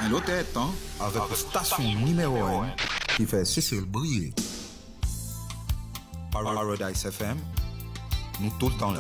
Un autre temps avec la station numéro 1 qui fait Cécile briller. Paradise FM, nous tout le temps là.